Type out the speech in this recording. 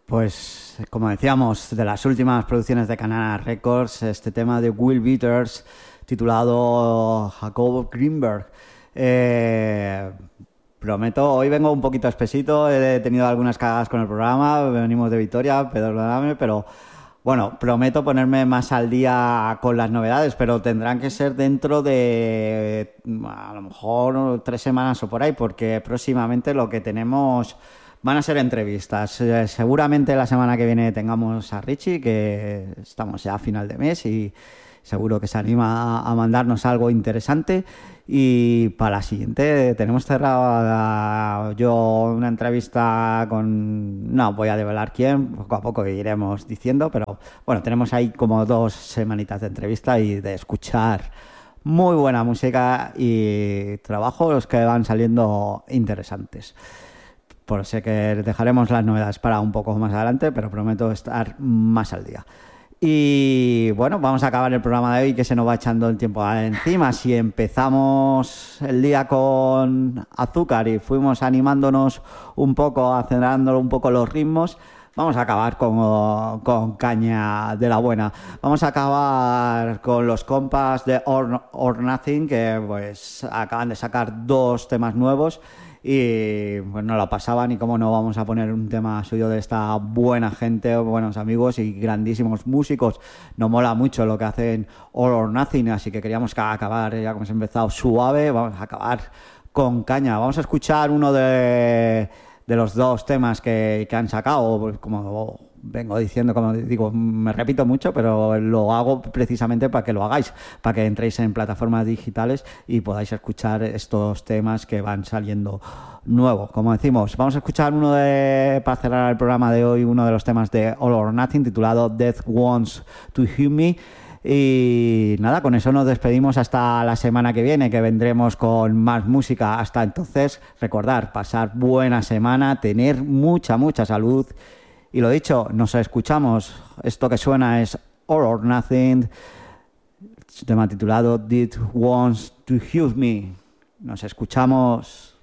Pues, como decíamos, de las últimas producciones de Canana Records, este tema de Will Beaters, titulado Jacob Greenberg. Eh, Prometo, hoy vengo un poquito espesito, he tenido algunas cagadas con el programa, venimos de Vitoria, perdóname, pero bueno, prometo ponerme más al día con las novedades, pero tendrán que ser dentro de a lo mejor 3 semanas o por ahí, porque próximamente lo que tenemos van a ser entrevistas. Seguramente la semana que viene tengamos a Richie, que estamos ya a final de mes y seguro que se anima a mandarnos algo interesante. Y para la siguiente tenemos cerrada yo una entrevista con... No voy a develar quién, poco a poco iremos diciendo, pero bueno, tenemos ahí como 2 semanitas de entrevista y de escuchar muy buena música y trabajos que van saliendo interesantes. Por sé que dejaremos las novedades para un poco más adelante, pero prometo estar más al día. Y bueno, vamos a acabar el programa de hoy que se nos va echando el tiempo encima. Si empezamos el día con azúcar y fuimos animándonos un poco, acelerando un poco los ritmos, vamos a acabar con caña de la buena. Vamos a acabar con los compas de Or Nothing, que pues acaban de sacar 2 temas nuevos. Y pues no lo pasaban y cómo no vamos a poner un tema suyo de esta buena gente, buenos amigos y grandísimos músicos. Nos mola mucho lo que hacen All or Nothing, así que queríamos acabar, ya como hemos empezado suave, vamos a acabar con caña. Vamos a escuchar uno de los 2 temas que han sacado, pues como vengo diciendo, como digo, me repito mucho, pero lo hago precisamente para que lo hagáis, para que entréis en plataformas digitales y podáis escuchar estos temas que van saliendo nuevos. Como decimos, vamos a escuchar para cerrar el programa de hoy, uno de los temas de All or Nothing, titulado Death Wants to Heal Me. Y nada, con eso nos despedimos hasta la semana que viene, que vendremos con más música. Hasta entonces, recordar, pasar buena semana, tener mucha salud. Y lo dicho, nos escuchamos. Esto que suena es All or Nothing, tema titulado Death Wants to Heal Me. Nos escuchamos.